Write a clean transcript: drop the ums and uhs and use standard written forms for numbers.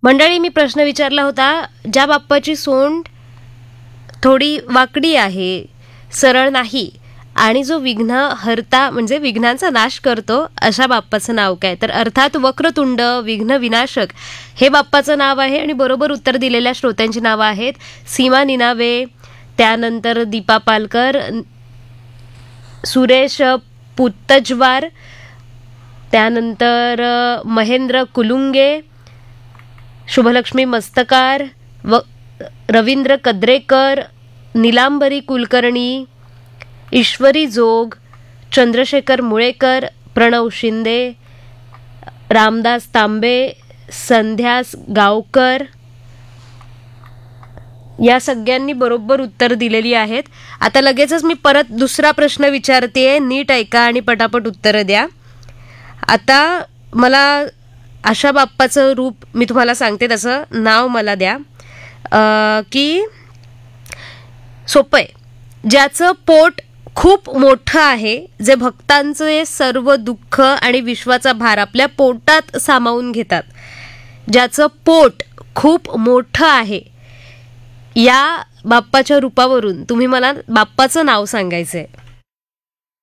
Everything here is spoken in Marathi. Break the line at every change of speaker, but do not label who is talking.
मंडळी, मी प्रश्न विचारला होता, ज्या बाप्पाची सोंड थोडी वाकडी आहे, सरळ नाही, आणि जो विघ्न हरता म्हणजे विघ्नांचा नाश करतो, अशा बाप्पाचं नाव काय? तर अर्थात वक्रतुंड विघ्न विनाशक हे बाप्पाचं नाव आहे. आणि बरोबर उत्तर दिलेल्या श्रोत्यांची नावं आहेत सीमा निनावे, त्यानंतर दीपा पालकर, सुरेश पुत्तजवार, त्यानंतर महेंद्र कुलुंगे, शुभलक्ष्मी मस्तकार, रवींद्र कद्रेकर, निलांबरी कुलकर्णी, ईश्वरी जोग, चंद्रशेखर मुळेकर, प्रणव शिंदे, रामदास तांबे, संध्यास गावकर, या सगळ्यांनी बरोबर उत्तर दिलेली आहेत. आता लगेचच मी परत दुसरा प्रश्न विचारते, नीट ऐका आणि पटापट उत्तरं द्या. आता मला अशा बाप्पाचं रूप मी तुम्हाला सांगते, तसं नाव मला द्या. की सोपं आहे, ज्याचं पोट खूप मोठं आहे, जे भक्तांचे सर्व दुःख आणि विश्वाचा भार आपल्या पोटात सामावून घेतात, ज्याचं पोट खूप मोठं आहे, या बाप्पाच्या रूपावरून तुम्ही मला बाप्पाचं नाव सांगायचंय.